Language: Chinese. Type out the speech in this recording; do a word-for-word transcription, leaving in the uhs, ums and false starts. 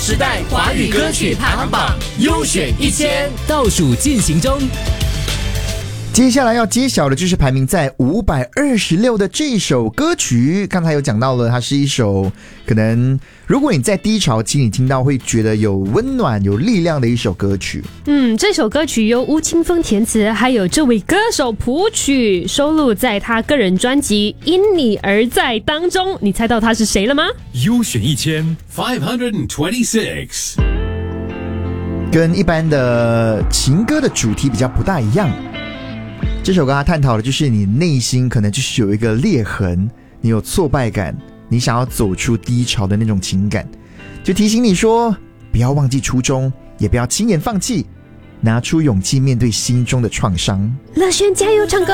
时代华语歌曲排行榜优选一千倒数进行中。 接下来要揭晓的就是排名在五百二十六的这首歌曲。刚才有讲到了，它是一首可能如果你在低潮期你听到会觉得有温暖有力量的一首歌曲。 嗯，这首歌曲由吴青峰填词，还有这位歌手谱曲，收录在他个人专辑《因你而在》当中。你猜到他是谁了吗？ 优选一千 five twenty-six， 跟一般的情歌的主题比较不大一样。这首歌它探讨的就是你内心可能就是有一个裂痕，你有挫败感，你想要走出低潮的那种情感，就提醒你说不要忘记初衷，也不要轻言放弃，拿出勇气面对心中的创伤。 乐轩加油唱歌。